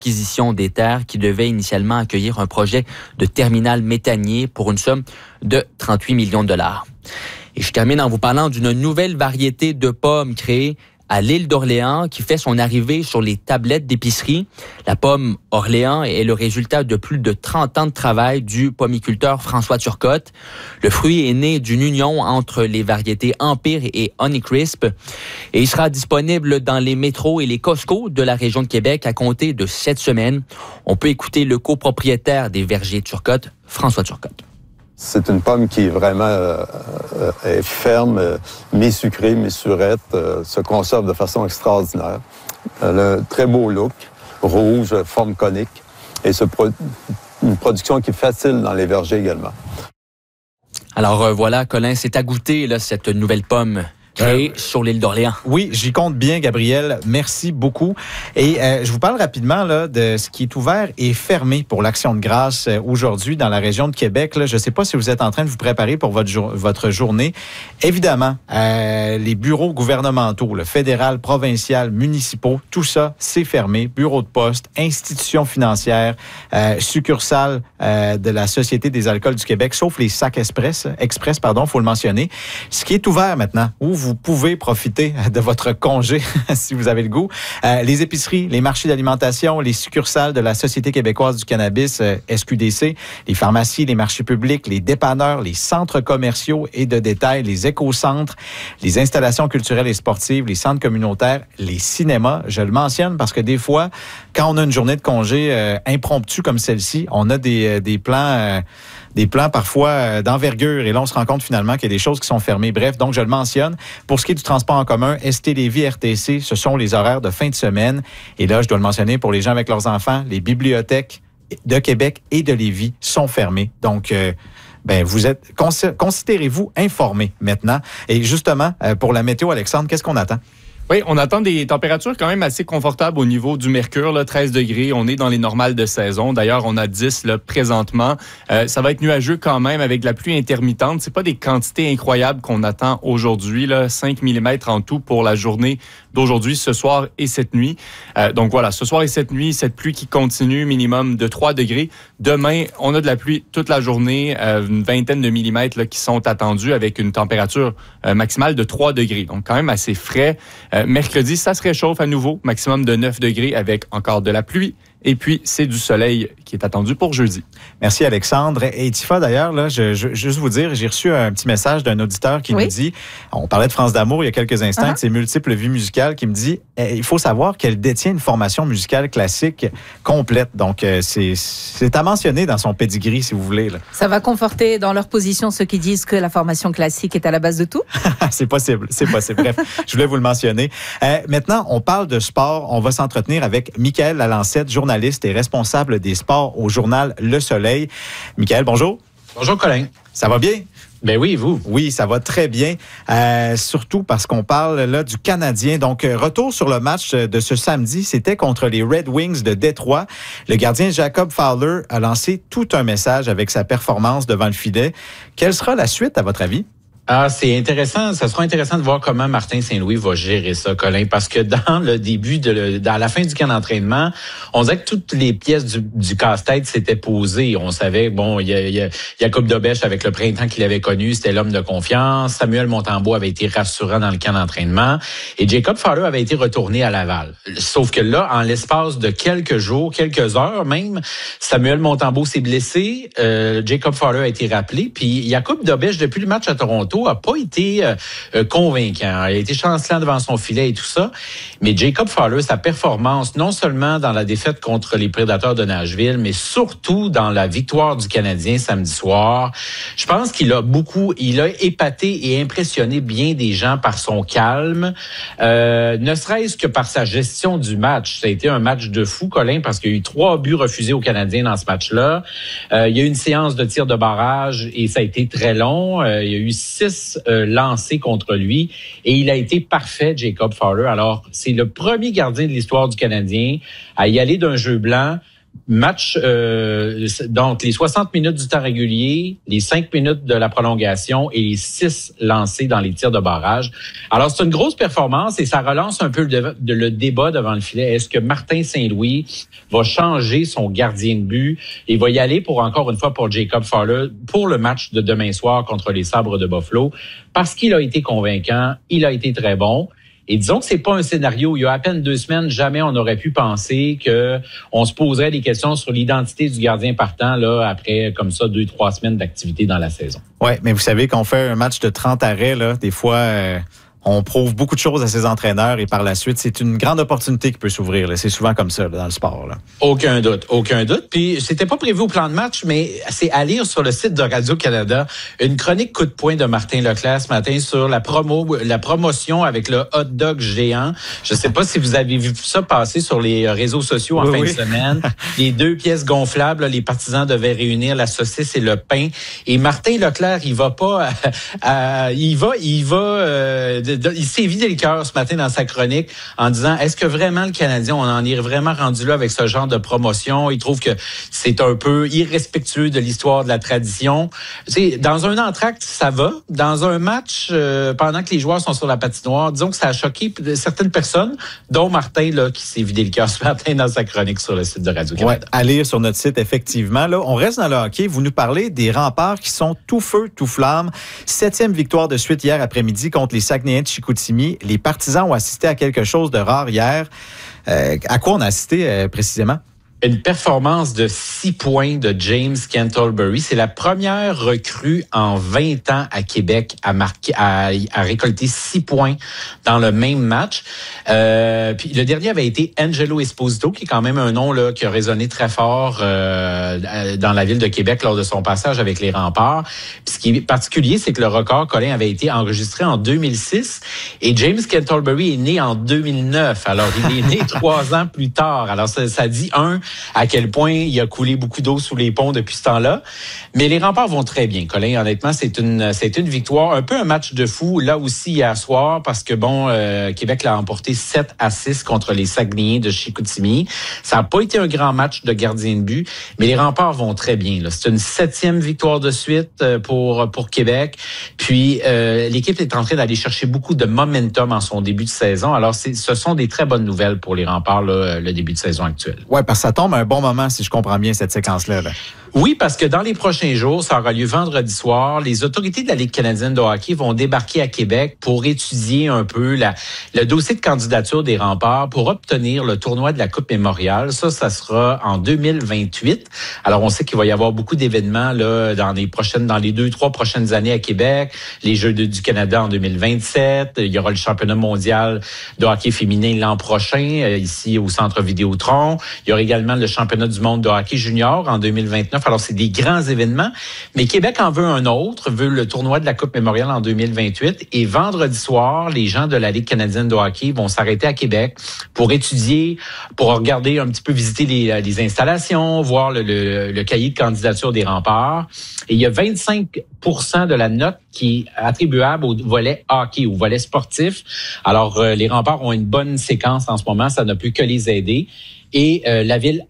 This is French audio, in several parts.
l'acquisition des terres qui devait initialement accueillir un projet de terminal méthanier pour une somme de 38 millions de dollars. Et je termine en vous parlant d'une nouvelle variété de pommes créée à l'île d'Orléans qui fait son arrivée sur les tablettes d'épicerie. La pomme Orléans est le résultat de plus de 30 ans de travail du pommiculteur François Turcotte. Le fruit est né d'une union entre les variétés Empire et Honeycrisp et il sera disponible dans les métros et les Costco de la région de Québec à compter de cette semaine. On peut écouter le copropriétaire des vergers Turcotte, François Turcotte. C'est une pomme qui est vraiment est ferme, mi-sucrée, mi-surette, se conserve de façon extraordinaire. Elle a un très beau look, rouge, forme conique, et une production qui est facile dans les vergers également. Alors voilà, Colin, c'est à goûter là, cette nouvelle pomme créée sur l'île d'Orléans. Oui, j'y compte bien, Gabriel. Merci beaucoup. Et je vous parle rapidement là, de ce qui est ouvert et fermé pour l'Action de grâce aujourd'hui dans la région de Québec. Là, je ne sais pas si vous êtes en train de vous préparer pour votre journée. Évidemment, les bureaux gouvernementaux, le fédéral, provincial, municipaux, tout ça, c'est fermé. Bureaux de poste, institutions financières, succursales de la Société des alcools du Québec, sauf les sacs express, faut le mentionner. Ce qui est ouvert maintenant, où vous pouvez profiter de votre congé, si vous avez le goût. Les épiceries, les marchés d'alimentation, les succursales de la Société québécoise du cannabis, SQDC, les pharmacies, les marchés publics, les dépanneurs, les centres commerciaux et de détail, les éco-centres, les installations culturelles et sportives, les centres communautaires, les cinémas. Je le mentionne parce que des fois, quand on a une journée de congé impromptue comme celle-ci, on a des plans parfois d'envergure. Et là, on se rend compte finalement qu'il y a des choses qui sont fermées. Bref, donc je le mentionne. Pour ce qui est du transport en commun, ST Lévis, RTC, ce sont les horaires de fin de semaine. Et là, je dois le mentionner pour les gens avec leurs enfants, les bibliothèques de Québec et de Lévis sont fermées. Donc, considérez-vous informés maintenant. Et justement, pour la météo, Alexandre, qu'est-ce qu'on attend? Oui, on attend des températures quand même assez confortables au niveau du mercure, là, 13 degrés. On est dans les normales de saison. D'ailleurs, on a 10 là, présentement. Ça va être nuageux quand même avec de la pluie intermittente. C'est pas des quantités incroyables qu'on attend aujourd'hui, là, 5 mm en tout pour la journée d'aujourd'hui, ce soir et cette nuit. Donc voilà, ce soir et cette nuit, cette pluie qui continue, minimum de 3 degrés. Demain, on a de la pluie toute la journée, une vingtaine de millimètres là, qui sont attendus avec une température maximale de 3 degrés. Donc quand même assez frais. Mercredi, ça se réchauffe à nouveau, maximum de 9 degrés avec encore de la pluie. Et puis, c'est du soleil qui est attendu pour jeudi. Merci, Alexandre. Et Tifa, d'ailleurs, là, je juste vous dire, j'ai reçu un petit message d'un auditeur qui nous dit, on parlait de France d'amour il y a quelques instants, de ses multiples vies musicales, qui me dit, il faut savoir qu'elle détient une formation musicale classique complète. Donc, c'est à mentionner dans son pedigree, si vous voulez. Là. Ça va conforter dans leur position ceux qui disent que la formation classique est à la base de tout? C'est possible. Bref, je voulais vous le mentionner. Maintenant, on parle de sport. On va s'entretenir avec Michaël Lalancette, journaliste et responsable des sports au journal Le Soleil. Michaël, bonjour. Bonjour, Colin. Ça va bien? Ben oui, vous? Oui, ça va très bien. Surtout parce qu'on parle là du Canadien. Donc, retour sur le match de ce samedi, c'était contre les Red Wings de Détroit. Le gardien Jacob Fowler a lancé tout un message avec sa performance devant le filet. Quelle sera la suite, à votre avis? Ah, c'est intéressant. Ça sera intéressant de voir comment Martin Saint-Louis va gérer ça, Colin, parce que dans le début, dans la fin du camp d'entraînement, on disait que toutes les pièces du casse-tête s'étaient posées. On savait, bon, il y a Jacob Dobèche avec le printemps qu'il avait connu, c'était l'homme de confiance. Samuel Montembeault avait été rassurant dans le camp d'entraînement. Et Jacob Fowler avait été retourné à Laval. Sauf que là, en l'espace de quelques jours, quelques heures même, Samuel Montembeault s'est blessé. Jacob Fowler a été rappelé. Puis Jacob Dobèche, depuis le match à Toronto, a pas été convaincant. Il a été chancelant devant son filet et tout ça. Mais Jacob Fowler, sa performance, non seulement dans la défaite contre les Prédateurs de Nashville, mais surtout dans la victoire du Canadien samedi soir, je pense qu'il a épaté et impressionné bien des gens par son calme, ne serait-ce que par sa gestion du match. Ça a été un match de fou, Colin, parce qu'il y a eu 3 buts refusés aux Canadiens dans ce match-là. Il y a eu une séance de tir de barrage et ça a été très long. Il y a eu 6 lancés contre lui et il a été parfait, Jacob Fowler. Alors, c'est le premier gardien de l'histoire du Canadien à y aller d'un jeu blanc Match, donc les 60 minutes du temps régulier, les 5 minutes de la prolongation et les 6 lancés dans les tirs de barrage. Alors, c'est une grosse performance et ça relance un peu le débat devant le filet. Est-ce que Martin Saint-Louis va changer son gardien de but et va y aller encore une fois, pour Jacob Fowler pour le match de demain soir contre les Sabres de Buffalo? Parce qu'il a été convaincant, il a été très bon. Et disons que c'est pas un scénario. Il y a à peine 2 semaines, jamais on aurait pu penser que on se poserait des questions sur l'identité du gardien partant là après comme ça 2-3 semaines d'activité dans la saison. Ouais, mais vous savez qu'on fait un match de 30 arrêts là, des fois on prouve beaucoup de choses à ses entraîneurs et par la suite, c'est une grande opportunité qui peut s'ouvrir. Là. C'est souvent comme ça là, dans le sport. Là. Aucun doute. Puis, c'était pas prévu au plan de match, mais c'est à lire sur le site de Radio-Canada une chronique coup de poing de Martin Leclerc ce matin sur la promotion avec le hot dog géant. Je sais pas si vous avez vu ça passer sur les réseaux sociaux en fin de semaine. Les 2 pièces gonflables, là, les partisans devaient réunir la saucisse et le pain. Et Martin Leclerc, il va pas, il s'est vidé le cœur ce matin dans sa chronique en disant est-ce que vraiment le Canadien, on en est vraiment rendu là avec ce genre de promotion? Il trouve que c'est un peu irrespectueux de l'histoire de la tradition. Tu sais, dans un entracte, ça va. Dans un match, pendant que les joueurs sont sur la patinoire, disons que ça a choqué certaines personnes, dont Martin là qui s'est vidé le cœur ce matin dans sa chronique sur le site de Radio-Canada. Ouais, à lire sur notre site, effectivement. Là, on reste dans le hockey. Vous nous parlez des Remparts qui sont tout feu, tout flamme. 7e victoire de suite hier après-midi contre les Saguenayens de Chicoutimi. Les partisans ont assisté à quelque chose de rare hier. À quoi on a assisté précisément? Une performance de 6 points de James Cantlebury. C'est la première recrue en 20 ans à Québec à récolter 6 points dans le même match. Puis le dernier avait été Angelo Esposito, qui est quand même un nom là qui a résonné très fort dans la ville de Québec lors de son passage avec les Remparts. Puis ce qui est particulier, c'est que le record, Colin, avait été enregistré en 2006 et James Cantlebury est né en 2009. Alors, il est né 3 ans plus tard. Alors, ça dit à quel point il a coulé beaucoup d'eau sous les ponts depuis ce temps-là. Mais les Remparts vont très bien, Colin. Honnêtement, c'est une victoire. Un peu un match de fou, là aussi, hier soir, parce que, Québec l'a emporté 7-6 contre les Saguenayens de Chicoutimi. Ça n'a pas été un grand match de gardien de but, mais les Remparts vont très bien. Là. C'est une 7e victoire de suite pour Québec. Puis, l'équipe est en train d'aller chercher beaucoup de momentum en son début de saison. Alors, ce sont des très bonnes nouvelles pour les Remparts, là, le début de saison actuel. Ouais, parce que ça tombe à un bon moment, si je comprends bien, cette séquence-là. Là. Oui, parce que dans les prochains jours, ça aura lieu vendredi soir, les autorités de la Ligue canadienne de hockey vont débarquer à Québec pour étudier un peu le dossier de candidature des Remparts pour obtenir le tournoi de la Coupe Mémorial. Ça sera en 2028. Alors, on sait qu'il va y avoir beaucoup d'événements là dans les 2-3 prochaines années à Québec. Les Jeux du Canada en 2027. Il y aura le championnat mondial de hockey féminin l'an prochain, ici au Centre Vidéotron. Il y aura également le championnat du monde de hockey junior en 2029. Alors, c'est des grands événements. Mais Québec en veut un autre, veut le tournoi de la Coupe Mémorial en 2028. Et vendredi soir, les gens de la Ligue canadienne de hockey vont s'arrêter à Québec pour étudier, pour regarder un petit peu, visiter les installations, voir le cahier de candidature des Remparts. Et il y a 25% de la note qui est attribuable au volet hockey, au volet sportif. Alors, les Remparts ont une bonne séquence en ce moment. Ça ne peut que les aider. Et la ville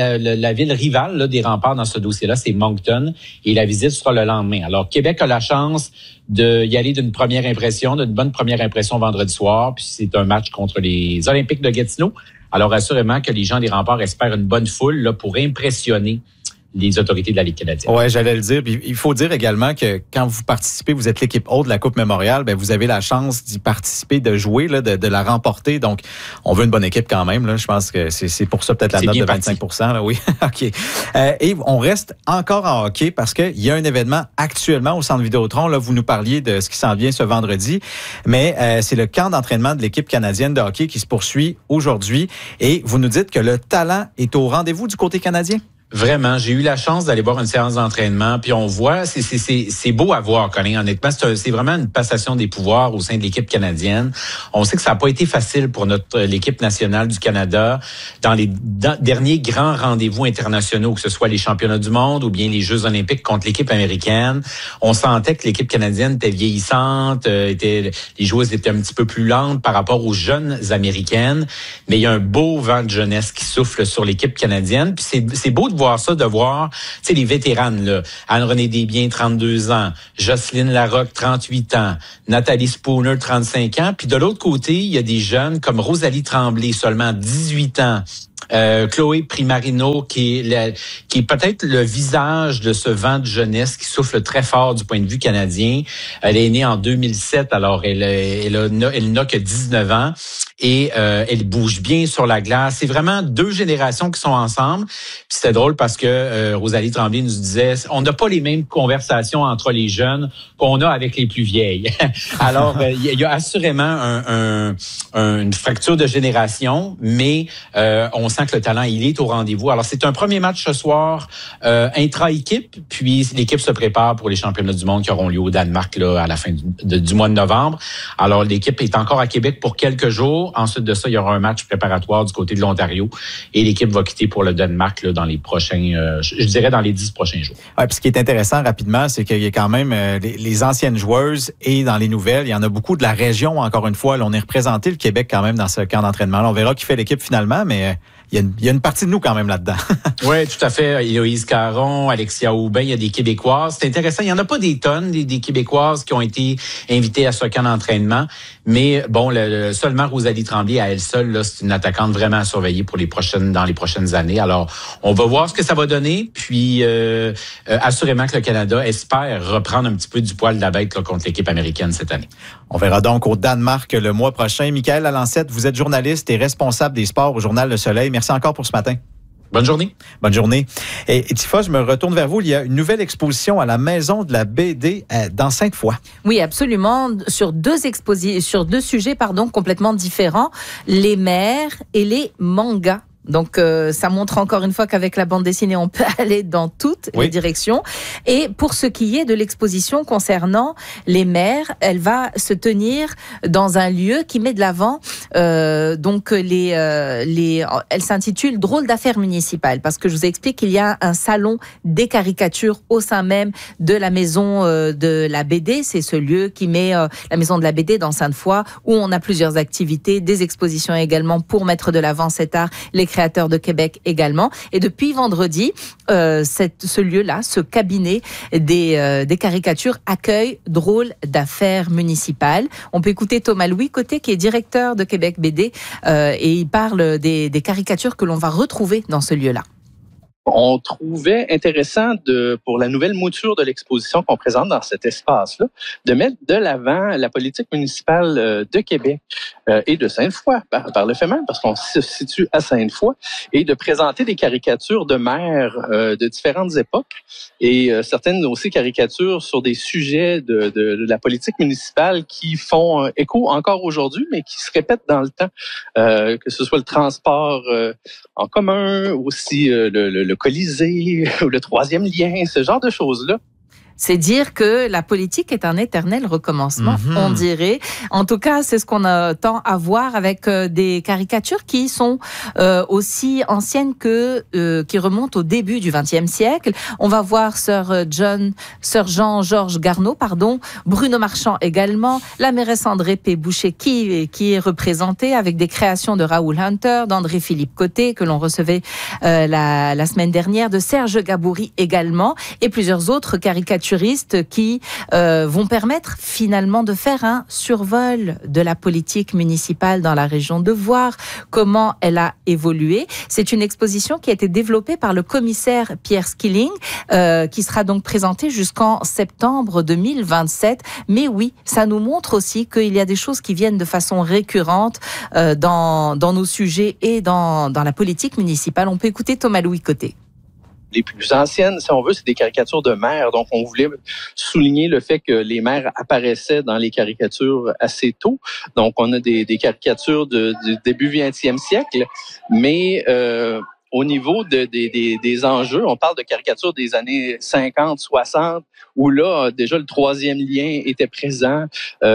rivale là, des Remparts dans ce dossier-là, c'est Moncton. Et la visite sera le lendemain. Alors, Québec a la chance d'y aller d'une bonne première impression vendredi soir. Puis c'est un match contre les Olympiques de Gatineau. Alors, assurément que les gens des Remparts espèrent une bonne foule là, pour impressionner les autorités de la Ligue canadienne. Ouais, j'allais le dire. Puis il faut dire également que quand vous participez, vous êtes l'équipe haute de la Coupe Mémorial, ben vous avez la chance d'y participer, de jouer, là, de la remporter. Donc, on veut une bonne équipe quand même. Là. Je pense que c'est pour ça peut-être la note de 25%. Là, oui, OK. Et on reste encore en hockey parce qu'il y a un événement actuellement au Centre Vidéotron. Là, vous nous parliez de ce qui s'en vient ce vendredi, mais c'est le camp d'entraînement de l'équipe canadienne de hockey qui se poursuit aujourd'hui. Et vous nous dites que le talent est au rendez-vous du côté canadien? Vraiment, j'ai eu la chance d'aller voir une séance d'entraînement, puis on voit, c'est beau à voir, Colin, honnêtement. C'est vraiment une passation des pouvoirs au sein de l'équipe canadienne. On sait que ça n'a pas été facile pour l'équipe nationale du Canada dans les derniers grands rendez-vous internationaux, que ce soit les championnats du monde ou bien les Jeux olympiques contre l'équipe américaine. On sentait que l'équipe canadienne était vieillissante, les joueuses étaient un petit peu plus lentes par rapport aux jeunes américaines, mais il y a un beau vent de jeunesse qui souffle sur l'équipe canadienne, puis c'est beau de voir ça, de voir, tu sais, les vétéranes, là. Anne-Renée Desbiens, 32 ans. Jocelyne Larocque, 38 ans. Nathalie Spooner, 35 ans. Puis de l'autre côté, il y a des jeunes comme Rosalie Tremblay, seulement 18 ans. Chloé Primarino, qui est peut-être le visage de ce vent de jeunesse qui souffle très fort du point de vue canadien. Elle est née en 2007, alors elle n'a que 19 ans. Et elle bouge bien sur la glace. C'est vraiment deux générations qui sont ensemble. Puis c'était drôle parce que Rosalie Tremblay nous disait, on n'a pas les mêmes conversations entre les jeunes qu'on a avec les plus vieilles. Alors, il y a assurément une fracture de génération, mais on sent que le talent, il est au rendez-vous. Alors, c'est un premier match ce soir intra-équipe, puis l'équipe se prépare pour les championnats du monde qui auront lieu au Danemark là, à la fin du mois de novembre. Alors, l'équipe est encore à Québec pour quelques jours. Ensuite de ça, il y aura un match préparatoire du côté de l'Ontario et l'équipe va quitter pour le Danemark là, dans les prochains, je dirais dans les 10 prochains jours. Ouais, puis ce qui est intéressant rapidement, c'est qu'il y a quand même les anciennes joueuses et dans les nouvelles, il y en a beaucoup de la région, encore une fois. Là, on est représenté le Québec quand même dans ce camp d'entraînement. Là, on verra qui fait l'équipe finalement, mais il y a une partie de nous quand même là-dedans. Oui, tout à fait. Héloïse Caron, Alexia Aubin, il y a des Québécoises. C'est intéressant. Il n'y en a pas des tonnes, des Québécoises qui ont été invitées à ce camp d'entraînement. Mais bon, seulement Rosalie Tremblay à elle seule, là, c'est une attaquante vraiment à surveiller pour dans les prochaines années. Alors, on va voir ce que ça va donner. Puis, assurément que le Canada espère reprendre un petit peu du poil de la bête là, contre l'équipe américaine cette année. On verra donc au Danemark le mois prochain. Michaël Lalancette, vous êtes journaliste et responsable des sports au Journal Le Soleil. Merci encore pour ce matin. Bonne journée. Bonne journée. Et Tifa, je me retourne vers vous. Il y a une nouvelle exposition à la Maison de la BD dans Sainte-Foy. Oui, absolument. Sur deux sujets, complètement différents. Les mers et les mangas. Donc, ça montre encore une fois qu'avec la bande dessinée, on peut aller dans toutes les directions. Et pour ce qui est de l'exposition concernant les mers, elle va se tenir dans un lieu qui met de l'avant, elle s'intitule Drôle d'affaires municipales. Parce que je vous explique qu'il y a un salon des caricatures au sein même de la maison de la BD. C'est ce lieu qui met la maison de la BD dans Sainte-Foy, où on a plusieurs activités, des expositions également pour mettre de l'avant cet art, les créateurs de Québec également. Et depuis vendredi, ce lieu-là, ce cabinet des caricatures accueille Drôle d'affaires municipales. On peut écouter Thomas Louis Côté, qui est directeur de Québec BD, et il parle des caricatures que l'on va retrouver dans ce lieu-là. On trouvait intéressant pour la nouvelle mouture de l'exposition qu'on présente dans cet espace-là, de mettre de l'avant la politique municipale de Québec et de Sainte-Foy, par le fait même, parce qu'on se situe à Sainte-Foy, et de présenter des caricatures de maires de différentes époques et certaines aussi caricatures sur des sujets de la politique municipale qui font écho encore aujourd'hui, mais qui se répètent dans le temps, que ce soit le transport en commun, aussi le Colisée ou le troisième lien, ce genre de choses-là. C'est dire que la politique est un éternel recommencement, on dirait. En tout cas, c'est ce qu'on tend à voir avec des caricatures qui sont aussi anciennes qui remontent au début du XXe siècle. On va voir Sir Jean-Georges Garneau, Bruno Marchand également, la mairesse André P. Boucher qui est représentée avec des créations de Raoul Hunter, d'André-Philippe Côté que l'on recevait la semaine dernière, de Serge Gaboury également, et plusieurs autres caricaturistes qui vont permettre finalement de faire un survol de la politique municipale dans la région, de voir comment elle a évolué. C'est une exposition qui a été développée par le commissaire Pierre Skilling, qui sera donc présentée jusqu'en septembre 2027. Mais oui, ça nous montre aussi qu'il y a des choses qui viennent de façon récurrente dans nos sujets et dans la politique municipale. On peut écouter Thomas Louis Côté. Les plus anciennes, si on veut, c'est des caricatures de maires. Donc, on voulait souligner le fait que les maires apparaissaient dans les caricatures assez tôt. Donc, on a des caricatures du début 20e siècle, mais au niveau des enjeux. On parle de caricatures des années 50, 60, où là, déjà, le troisième lien était présent.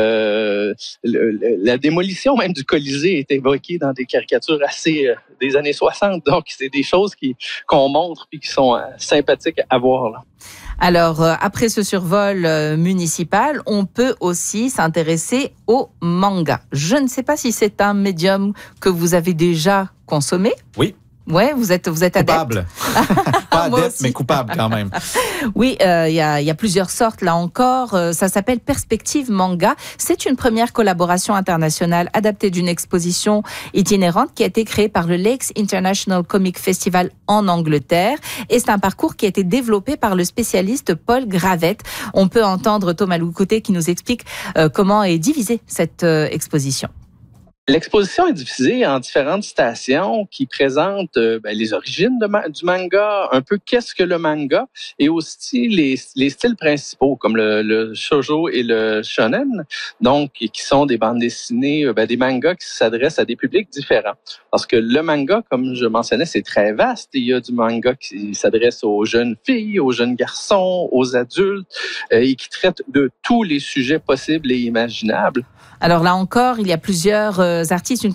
La démolition même du Colisée est évoquée dans des caricatures assez des années 60. Donc, c'est des choses qu'on montre et qui sont sympathiques à voir, là. Alors, après ce survol municipal, on peut aussi s'intéresser au manga. Je ne sais pas si c'est un médium que vous avez déjà consommé. Oui. Ouais, vous êtes coupable. Pas Moi adepte, aussi. mais coupable quand même. Oui, il y a plusieurs sortes là encore. Ça s'appelle Perspective Manga. C'est une première collaboration internationale adaptée d'une exposition itinérante qui a été créée par le Lakes International Comic Festival en Angleterre. Et c'est un parcours qui a été développé par le spécialiste Paul Gravette. On peut entendre Thomas Loucouté qui nous explique comment est divisée cette exposition. L'exposition est divisée en différentes stations qui présentent les origines du manga, un peu qu'est-ce que le manga, et aussi les styles principaux comme le shoujo et le shonen, donc qui sont des bandes dessinées, des mangas qui s'adressent à des publics différents. Parce que le manga, comme je mentionnais, c'est très vaste. Il y a du manga qui s'adresse aux jeunes filles, aux jeunes garçons, aux adultes, et qui traite de tous les sujets possibles et imaginables. Alors là encore, il y a plusieurs artistes, une